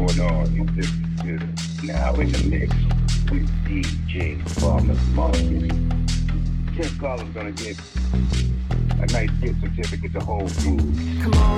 going on in this computer. Now in the mix with DJ Farmer's Market. Ken Collins gonna get a nice gift certificate to Whole Foods. Come on.